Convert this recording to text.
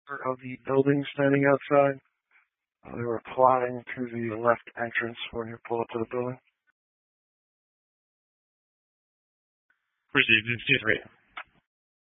of the building standing outside. They were applying to the left entrance when you pull up to the building. Received in 2-3.